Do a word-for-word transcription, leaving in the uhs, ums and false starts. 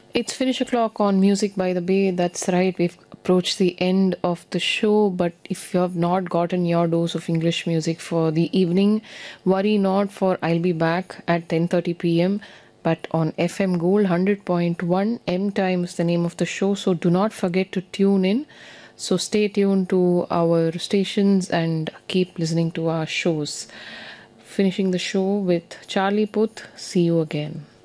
It's finish o'clock on Music by the Bay. That's right, we've approached the end of the show. But if you have not gotten your dose of English music for the evening, worry not, for I'll be back at ten thirty p m. But on F M Gold one hundred point one, M Time is the name of the show. So do not forget to tune in. So stay tuned to our stations and keep listening to our shows. Finishing the show with Charlie Puth. See you again.